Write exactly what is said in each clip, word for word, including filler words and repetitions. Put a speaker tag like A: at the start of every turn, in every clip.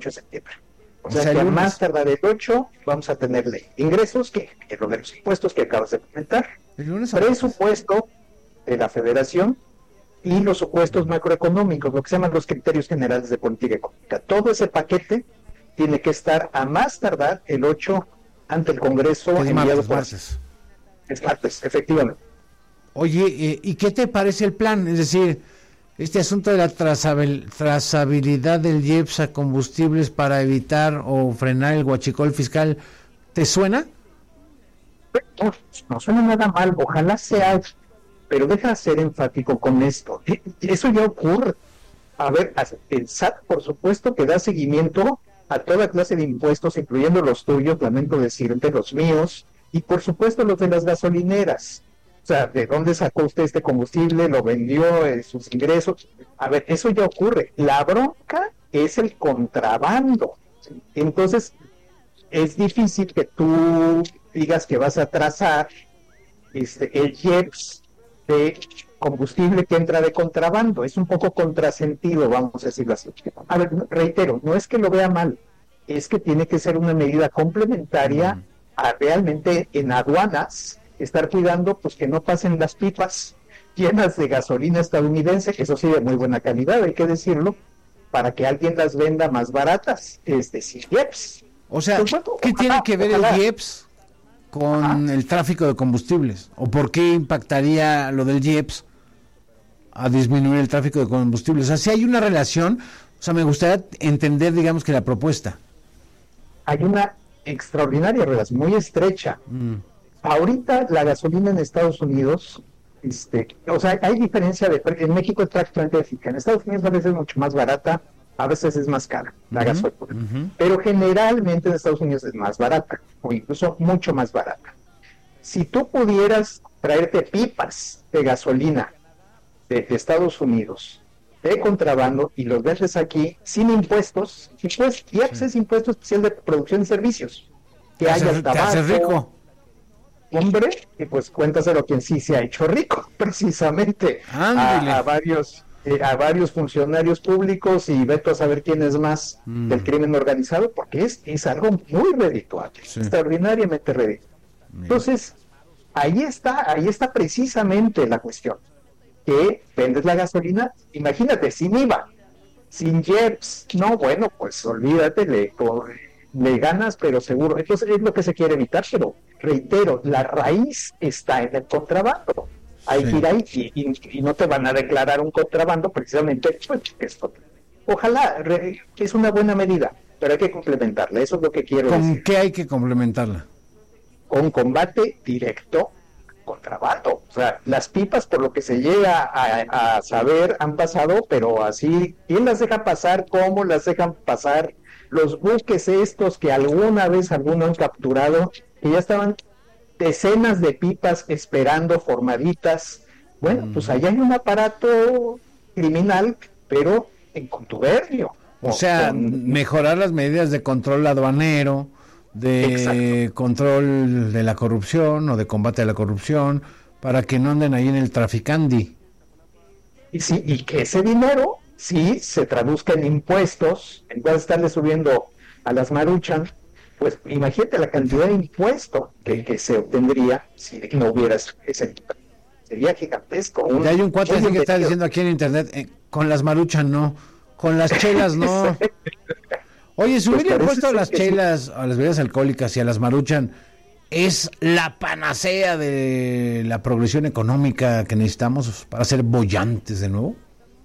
A: ocho de septiembre. O
B: O
A: sea,
B: sea,
A: que a
B: lunes.
A: más tardar el ocho vamos a tener ley. Ingresos, que es lo de los impuestos que acabas de comentar.
B: El lunes o martes.
A: Presupuesto de la Federación y los supuestos macroeconómicos, lo que se llaman los criterios generales de política económica. Todo ese paquete tiene que estar a más tardar el ocho ante el Congreso.
B: Es
A: enviado
B: martes,
A: por-
B: martes.
A: Es martes, efectivamente.
B: Oye, eh, ¿y qué te parece el plan? Es decir, este asunto de la trazabil- trazabilidad del I E P S a combustibles para evitar o frenar el huachicol fiscal, ¿te suena?
A: No, no suena nada mal, ojalá sea, pero deja de ser enfático con esto. Eh, Eso ya ocurre. A ver, el S A T, por supuesto, que da seguimiento a toda clase de impuestos, incluyendo los tuyos, lamento decirte, los míos, y por supuesto los de las gasolineras. O sea, ¿de dónde sacó usted este combustible? ¿Lo vendió? Eh, ¿Sus ingresos? A ver, eso ya ocurre. La bronca es el contrabando. ¿Sí? Entonces, es difícil que tú digas que vas a trazar este, el I E P S de combustible que entra de contrabando. Es un poco contrasentido, vamos a decirlo así. A ver, reitero, no es que lo vea mal, es que tiene que ser una medida complementaria
B: Mm.
A: a realmente en aduanas estar cuidando pues que no pasen las pipas llenas de gasolina estadounidense, que eso sí de muy buena calidad, hay que decirlo, para que alguien las venda más baratas, es decir, I E P S.
B: O sea,
A: Pues bueno,
B: ¿qué
A: ojalá,
B: tiene que ver el
A: ojalá.
B: I E P S con el tráfico de combustibles? ¿O por qué impactaría lo del I E P S a disminuir el tráfico de combustibles? O sea, si hay una relación, o sea, me gustaría entender, digamos, que la propuesta.
A: Hay una extraordinaria relación, muy estrecha.
B: Mm.
A: Ahorita la gasolina en Estados Unidos, este, o sea, hay diferencia de pre- en México es prácticamente idéntica. En Estados Unidos a veces es mucho más barata, a veces es más cara la
B: Ujú,
A: gasolina,
B: ujú.
A: pero generalmente en Estados Unidos es más barata, o incluso mucho más barata. Si tú pudieras traerte pipas de gasolina de, de Estados Unidos de contrabando y los vendes aquí sin impuestos, impuestos I E P S es impuesto especial de producción y servicios, que
B: Te
A: haya
B: hace, te hace
A: tabaco,
B: rico.
A: hombre, y pues cuéntaselo a quien sí se ha hecho rico, precisamente
B: Ándale.
A: a, a varios eh, a varios funcionarios públicos y veto a saber quién es más
B: Mm.
A: del crimen organizado, porque es, es algo muy redituable,
B: Sí.
A: extraordinariamente redituable.
B: Bien.
A: Entonces, ahí está, ahí está precisamente la cuestión, que vendes la gasolina, imagínate, sin I V A, sin I E P S, no, bueno, pues olvídate, le, co- le ganas, pero seguro. Entonces es lo que se quiere evitar, pero reitero, la raíz está en el contrabando. Hay
B: Sí.
A: que ir ahí y, y- y no te van a declarar un contrabando precisamente, pues, esto. Ojalá, re- es una buena medida, pero hay que complementarla, eso es lo que quiero
B: ¿Con
A: decir.
B: qué hay que complementarla?
A: Con combate directo al contrabando. O sea, las pipas, por lo que se llega a, a saber, han pasado, pero así, ¿quién las deja pasar? ¿Cómo las dejan pasar? Los buques estos que alguna vez alguno han capturado, que ya estaban decenas de pipas esperando formaditas. Bueno,
B: Mm.
A: pues allá hay un aparato criminal, pero en contubernio.
B: O sea,
A: con-
B: mejorar las medidas de control aduanero, de
A: Exacto.
B: control de la corrupción o de combate a la corrupción, para que no anden ahí en el traficandi.
A: Y, sí, y que ese dinero sí se traduzca en impuestos, en vez de estarle subiendo a las Maruchan, pues imagínate la cantidad de impuesto que, que se obtendría si no hubiera ese, sería gigantesco. Un,
B: Ya hay un cuate así que está
A: bienvenido.
B: diciendo aquí en internet, eh, con las maruchas no, con las chelas no. Oye, subir
A: Pues
B: el
A: parece
B: impuesto a
A: ser
B: las
A: que sí.
B: chelas, a las bebidas alcohólicas y a las maruchan es la panacea de la progresión económica que necesitamos para ser bollantes de nuevo.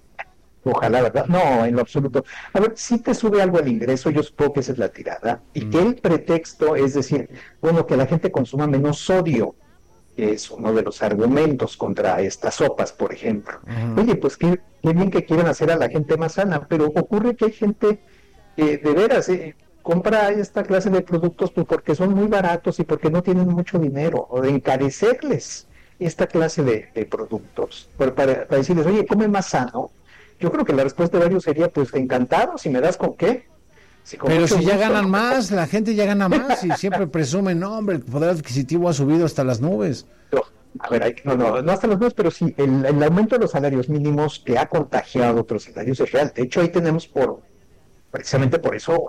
A: Ojalá, ¿verdad? No, en lo absoluto. A ver, si te sube algo el ingreso, yo supongo que esa es la tirada. Y
B: Mm.
A: que el pretexto es decir, bueno, que la gente consuma menos sodio, que es uno de los argumentos contra estas sopas, por ejemplo.
B: Ujú.
A: Oye, pues qué, qué bien que quieren hacer a la gente más sana, pero ocurre que hay gente que de veras eh, compra esta clase de productos pues, porque son muy baratos y porque no tienen mucho dinero, o de encarecerles esta clase de, de productos, para, para, para decirles, oye, come más sano. Yo creo que la respuesta de varios sería, pues encantado, si me das con qué. Si con
B: Pero
A: mucho
B: si ya
A: gusto,
B: ganan
A: ¿no?
B: más, la gente ya gana más y siempre presumen, no, hombre, el poder adquisitivo ha subido hasta las nubes.
A: No, a ver, hay, no, no, no hasta los dos, pero sí, el, el aumento de los salarios mínimos que ha contagiado otros salarios es real. De hecho, ahí tenemos por, precisamente por eso,